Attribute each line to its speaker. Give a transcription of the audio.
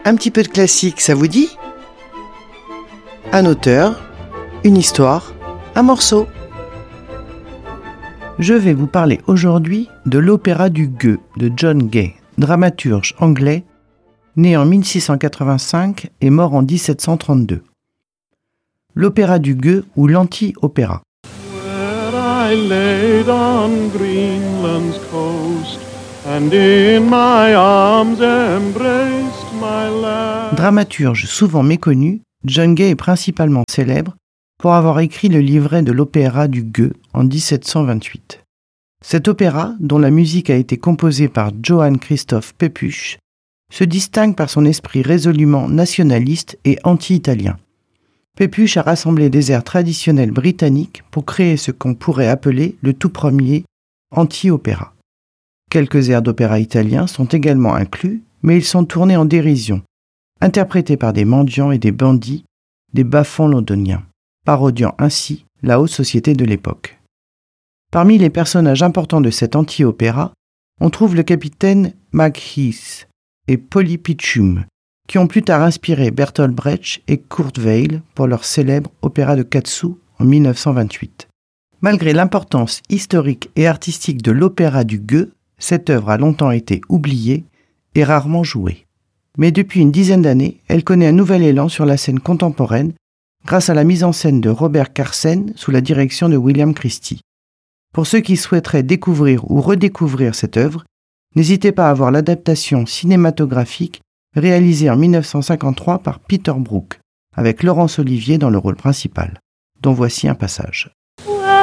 Speaker 1: Un petit peu de classique, ça vous dit ? Un auteur, une histoire, un morceau. Je vais vous parler aujourd'hui de l'opéra du Gueux de John Gay, dramaturge anglais, né en 1685 et mort en 1732. L'opéra du Gueux ou l'anti-opéra.
Speaker 2: I laid on Greenland's coast, and in my arms embraced my lad.
Speaker 1: Dramaturge souvent méconnu, John Gay est principalement célèbre pour avoir écrit le livret de l'opéra du Gueux en 1728. Cet opéra, dont la musique a été composée par Johann Christoph Pepusch, se distingue par son esprit résolument nationaliste et anti-italien. Pepusch a rassemblé des airs traditionnels britanniques pour créer ce qu'on pourrait appeler le tout premier anti-opéra. Quelques airs d'opéra italien sont également inclus, mais ils sont tournés en dérision, interprétés par des mendiants et des bandits, des bas-fonds londoniens, parodiant ainsi la haute société de l'époque. Parmi les personnages importants de cet anti-opéra, on trouve le capitaine Macheath et Polly Pitchum, qui ont plus tard inspiré Bertolt Brecht et Kurt Weill pour leur célèbre opéra de Katsu en 1928. Malgré l'importance historique et artistique de l'opéra du Gueux, cette œuvre a longtemps été oubliée et rarement jouée. Mais depuis une dizaine d'années, elle connaît un nouvel élan sur la scène contemporaine grâce à la mise en scène de Robert Carsen sous la direction de William Christie. Pour ceux qui souhaiteraient découvrir ou redécouvrir cette œuvre, n'hésitez pas à voir l'adaptation cinématographique réalisée en 1953 par Peter Brook, avec Laurence Olivier dans le rôle principal, dont voici un passage.